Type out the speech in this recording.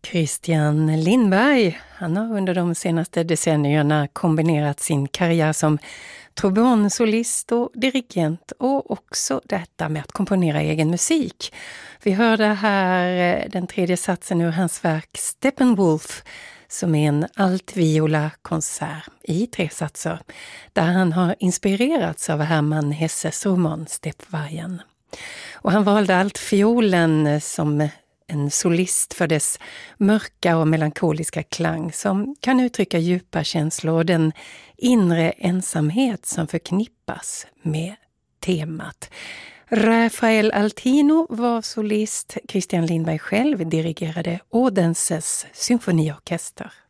Christian Lindberg, han har under de senaste decennierna kombinerat sin karriär som trombonsolist och dirigent och också detta med att komponera egen musik. Vi hörde här den tredje satsen ur hans verk Steppenwolf, som är en altviola-konsert i 3 satser, där han har inspirerats av Hermann Hesses roman Steppvargen. Och han valde altviolen som en solist för dess mörka och melankoliska klang som kan uttrycka djupa känslor och den inre ensamhet som förknippas med temat. Rafael Altino var solist, Christian Lindberg själv dirigerade Odenses symfoniorkester.